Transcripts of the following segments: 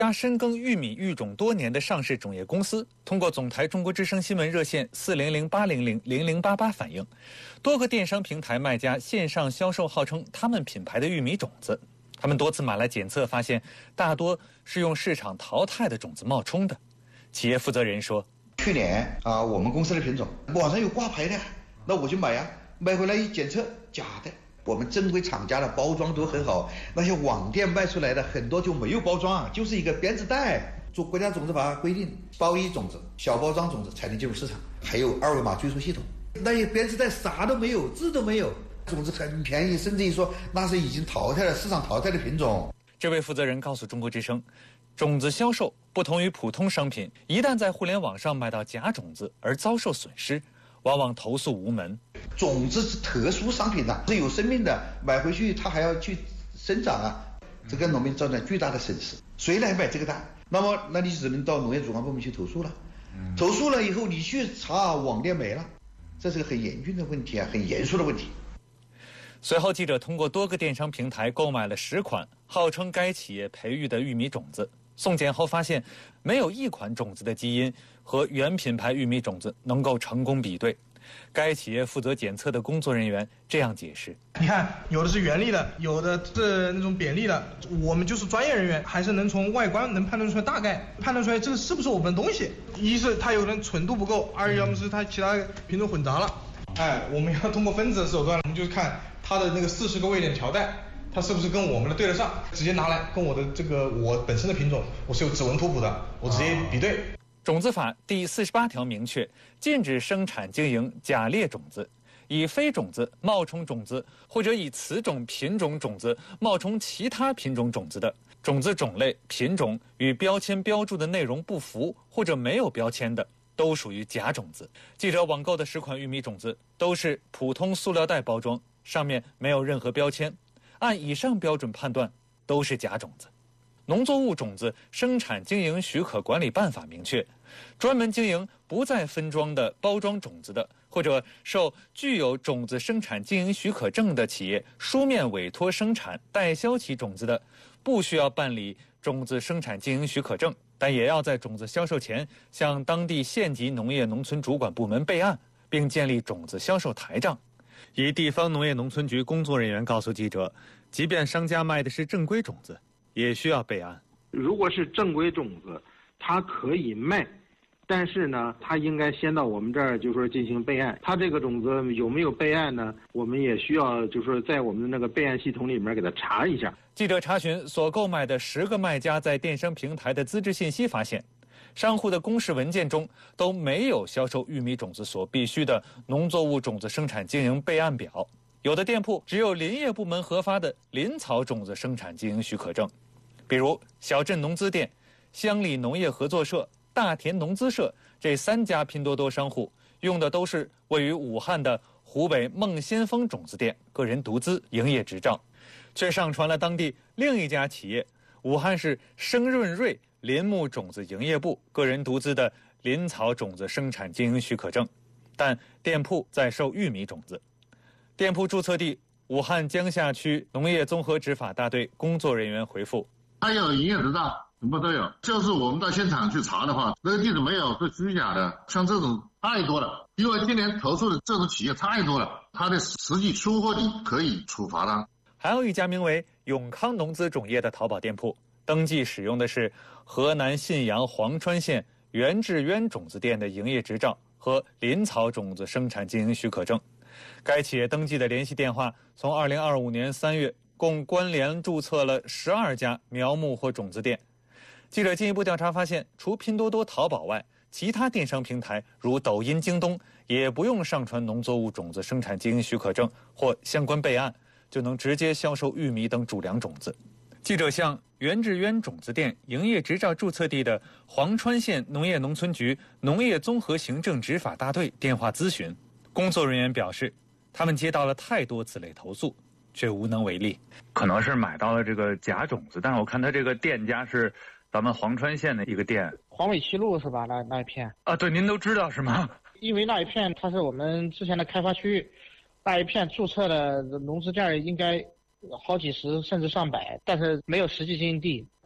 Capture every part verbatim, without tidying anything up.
家深耕玉米育种多年的上市种业公司，通过总台中国之声新闻热线四零零八零零零零八八反映，多个电商平台卖家线上销售号称他们品牌的玉米种子，他们多次买来检测，发现大多是用市场淘汰的种子冒充的。企业负责人说：“ 去年啊，我们公司的品种网上有挂牌的，那我就买啊，买回来一检测，假的。我们正规厂家的包装都很好，那些网店卖出来的很多就没有包装，就是一个编织袋。做国家种子法规定，包衣种子、小包装种子才能进入市场，还有二维码追溯系统。那些编织袋啥都没有，字都没有，种子很便宜，甚至于说那是已经淘汰了、市场淘汰的品种。” 这位负责人告诉中国之声，种子销售不同于普通商品，一旦在互联网上买到假种子而遭受损失，往往投诉无门。 种子是特殊商品的，是有生命的，买回去它还要去生长啊，这给农民造成巨大的损失。谁来买这个单？那么那你只能到农业主管部门去投诉了。投诉了以后，你去查网店没了，这是个很严峻的问题啊，很严肃的问题。 随后，记者通过多个电商平台购买了十款号称该企业培育的玉米种子，送检后发现，没有一款种子的基因和原品牌玉米种子能够成功比对。该企业负责检测的工作人员这样解释：“ 你看，有的是原粒的，有的是那种扁粒的。我们就是专业人员，还是能从外观能判断出来，大概判断出来这个是不是我们的东西。一是它有人纯度不够，二要么是它其他品种混杂了。哎，我们要通过分子的手段，我们就看它的那个四十个位点条带，它是不是跟我们的对得上，直接拿来跟我的这个我本身的品种，我是有指纹图谱的，我直接比对。” 种子法第四十八条明确，禁止生产经营假劣种子，以非种子冒充种子，或者以此种品种种子冒充其他品种种子的，种子种类、品种与标签标注的内容不符或者没有标签的，都属于假种子。记者网购的十款玉米种子都是普通塑料袋包装，上面没有任何标签，按以上标准判断都是假种子。农作物种子生产经营许可管理办法明确，专门经营不再分装的包装种子的，或者受具有种子生产经营许可证的企业书面委托生产代销其种子的，不需要办理种子生产经营许可证，但也要在种子销售前向当地县级农业农村主管部门备案，并建立种子销售台账。一地方农业农村局工作人员告诉记者，即便商家卖的是正规种子，也需要备案。 如果是正规种子，它可以卖，但是呢，它应该先到我们这儿，就说进行备案。它这个种子有没有备案呢？我们也需要，就说在我们的那个备案系统里面给它查一下。 记者查询所购买的十个卖家在电商平台的资质信息，发现，商户的公示文件中都没有销售玉米种子所必须的农作物种子生产经营备案表。有的店铺只有林业部门核发的林草种子生产经营许可证，比如小镇农资店、乡里农业合作社、大田农资社这三家拼多多商户用的都是位于武汉的湖北孟先锋种子店个人独资营业执照，却上传了当地另一家企业武汉市生润瑞林木种子营业部个人独资的林草种子生产经营许可证，但店铺在售玉米种子。店铺注册地武汉江夏区农业综合执法大队工作人员回复： 他有营业执照，什么都有，就是我们到现场去查的话，那个地址没有，是虚假的。像这种太多了，因为今年投诉的这种企业太多了，他的实际出货地可以处罚他。 还有一家名为永康农资种业的淘宝店铺，登记使用的是河南信阳黄川县袁志渊种子店的营业执照和林草种子生产经营许可证。该企业登记的联系电话从二零二五年三月共关联注册了十二家苗木或种子店。记者进一步调查发现，除拼多多、淘宝外，其他电商平台如抖音、京东也不用上传农作物种子生产经营许可证或相关备案，就能直接销售玉米等主粮种子。记者向袁志渊种子店营业执照注册地的黄川县农业农村局农业综合行政执法大队电话咨询，工作人员表示，他们接到了太多此类投诉，却无能为力。 可能是买到了这个假种子，但是我看他这个店家是咱们黄川县的一个店， 黄尾七路是吧？那那一片啊，对，您都知道是吗？ 因为那一片它是我们之前的开发区域，那一片注册的农资店应该好几十甚至上百，但是没有实际经营地。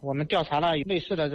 我们调查了类似的